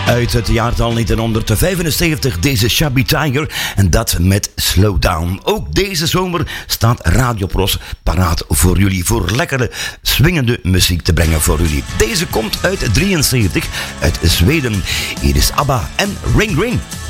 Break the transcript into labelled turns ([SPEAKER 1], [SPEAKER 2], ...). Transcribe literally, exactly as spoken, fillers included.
[SPEAKER 1] Uit het jaartal negentienhonderdvijfenzeventig deze Chubby Tiger en dat met Slow Down. Ook deze zomer staat Radio Pros paraat voor jullie, voor lekkere swingende muziek te brengen voor jullie. Deze komt uit drieënzeventig, uit Zweden. Hier is ABBA en Ring Ring.